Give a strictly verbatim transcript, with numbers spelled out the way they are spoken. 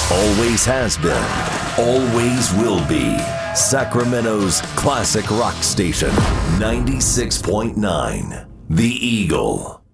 Always has been, always will be. Sacramento's classic rock station, ninety-six point nine, The Eagle.